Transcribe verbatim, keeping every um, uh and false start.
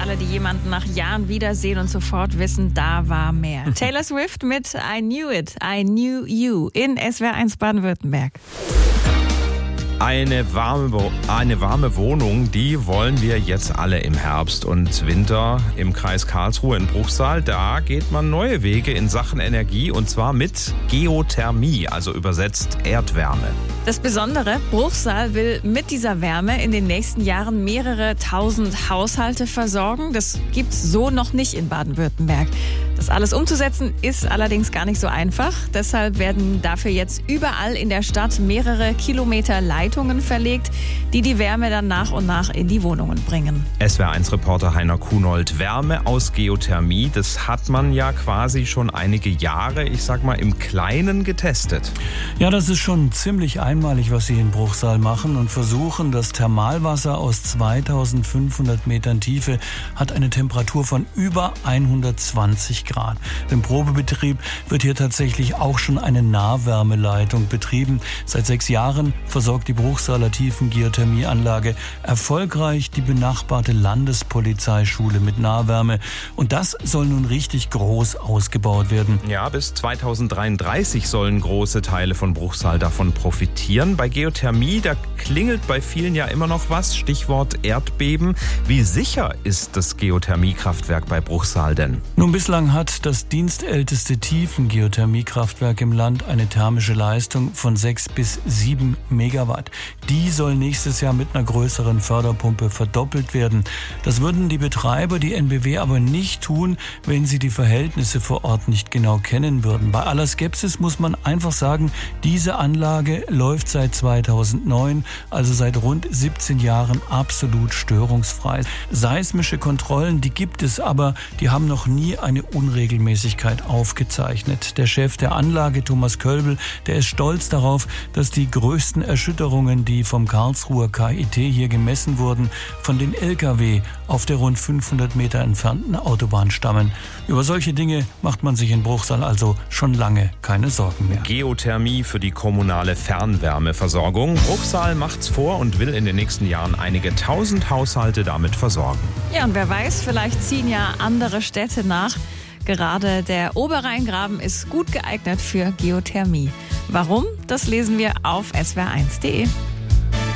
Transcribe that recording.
alle, die jemanden nach Jahren wiedersehen und sofort wissen, da war mehr. Taylor Swift mit I Knew It, I Knew You in S W R eins Baden-Württemberg. Eine warme, eine warme Wohnung, die wollen wir jetzt alle im Herbst und Winter im Kreis Karlsruhe in Bruchsal. Da geht man neue Wege in Sachen Energie und zwar mit Geothermie, also übersetzt Erdwärme. Das Besondere, Bruchsal will mit dieser Wärme in den nächsten Jahren mehrere tausend Haushalte versorgen. Das gibt's so noch nicht in Baden-Württemberg. Das alles umzusetzen ist allerdings gar nicht so einfach. Deshalb werden dafür jetzt überall in der Stadt mehrere Kilometer Leitungen verlegt, die die Wärme dann nach und nach in die Wohnungen bringen. S W R eins Reporter Heiner Kunold. Wärme aus Geothermie, das hat man ja quasi schon einige Jahre, ich sag mal, im Kleinen getestet. Ja, das ist schon ziemlich einmalig, was sie in Bruchsal machen und versuchen. Das Thermalwasser aus zweitausendfünfhundert Metern Tiefe hat eine Temperatur von über hundertzwanzig Grad. Im Probebetrieb wird hier tatsächlich auch schon eine Nahwärmeleitung betrieben. Seit sechs Jahren versorgt die Bruchsaler Tiefengeothermieanlage erfolgreich die benachbarte Landespolizeischule mit Nahwärme. Und das soll nun richtig groß ausgebaut werden. Ja, bis zweitausenddreiunddreißig sollen große Teile von Bruchsal davon profitieren. Bei Geothermie, da klingelt bei vielen ja immer noch was. Stichwort Erdbeben. Wie sicher ist das Geothermiekraftwerk bei Bruchsal denn? Nun, bislang hat das dienstälteste Tiefengeothermiekraftwerk im Land eine thermische Leistung von sechs bis sieben Megawatt. Die soll nächstes Jahr mit einer größeren Förderpumpe verdoppelt werden. Das würden die Betreiber, die N B W, aber nicht tun, wenn sie die Verhältnisse vor Ort nicht genau kennen würden. Bei aller Skepsis muss man einfach sagen, diese Anlage läuft seit zweitausendneun, also seit rund siebzehn Jahren absolut störungsfrei. Seismische Kontrollen, die gibt es, aber die haben noch nie eine Unregelmäßigkeit aufgezeichnet. Der Chef der Anlage, Thomas Kölbel, der ist stolz darauf, dass die größten Erschütterungen, die vom Karlsruher K I T hier gemessen wurden, von den L K W auf der rund fünfhundert Meter entfernten Autobahn stammen. Über solche Dinge macht man sich in Bruchsal also schon lange keine Sorgen mehr. Geothermie für die kommunale Fernwärmeversorgung. Bruchsal macht's vor und will in den nächsten Jahren einige tausend Haushalte damit versorgen. Ja, und wer weiß, vielleicht ziehen ja andere Städte nach. Gerade der Oberrheingraben ist gut geeignet für Geothermie. Warum? Das lesen wir auf S W R eins punkt de.